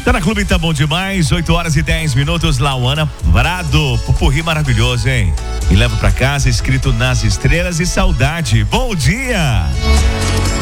Tá na Clube, tá bom demais, 8h10, Lauana Prado, pupurri maravilhoso, hein? E leva pra casa escrito nas estrelas e saudade. Bom dia!